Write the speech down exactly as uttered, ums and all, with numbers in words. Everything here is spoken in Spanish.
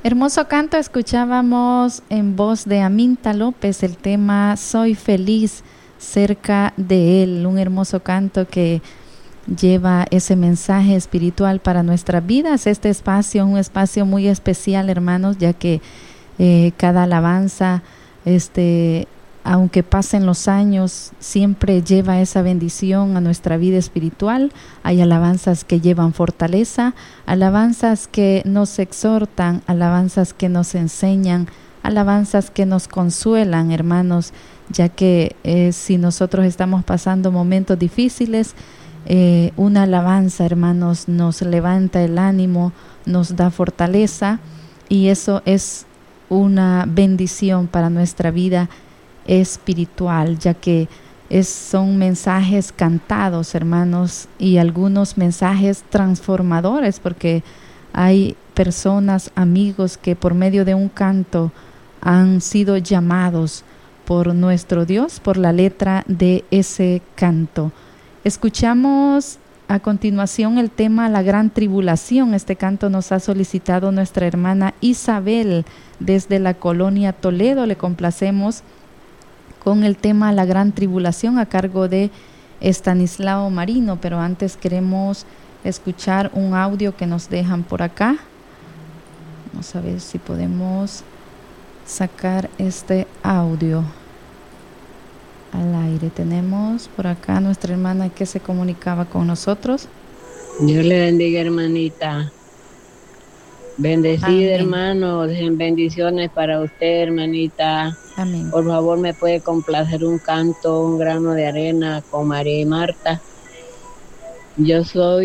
Hermoso canto, escuchábamos en voz de Aminta López el tema Soy feliz cerca de Él, un hermoso canto que lleva ese mensaje espiritual para nuestras vidas. Este espacio es un espacio muy especial, hermanos, ya que eh, cada alabanza, este, aunque pasen los años, siempre lleva esa bendición a nuestra vida espiritual. Hay alabanzas que llevan fortaleza, alabanzas que nos exhortan, alabanzas que nos enseñan, alabanzas que nos consuelan, hermanos, ya que eh, si nosotros estamos pasando momentos difíciles, eh, una alabanza, hermanos, nos levanta el ánimo, nos da fortaleza, y eso es una bendición para nuestra vida espiritual, ya que es, son mensajes cantados, hermanos, y algunos mensajes transformadores, porque hay personas, amigos, que por medio de un canto han sido llamados por nuestro Dios, por la letra de ese canto. Escuchamos a continuación el tema La Gran Tribulación. Este canto nos ha solicitado nuestra hermana Isabel desde la colonia Toledo. Le complacemos con el tema La Gran Tribulación a cargo de Estanislao Marino, pero antes queremos escuchar un audio que nos dejan por acá. Vamos a ver si podemos sacar este audio al aire. Tenemos por acá nuestra hermana que se comunicaba con nosotros. Dios le bendiga, hermanita. Bendecida, Amén. hermano. Bendiciones para usted, hermanita. Amén. Por favor, me puede complacer un canto, un grano de arena con María y Marta. Yo soy